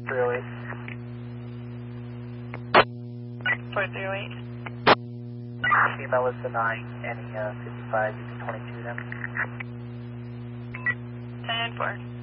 308. 408. Female is the 9, any 55, you can 22 them. 10-4.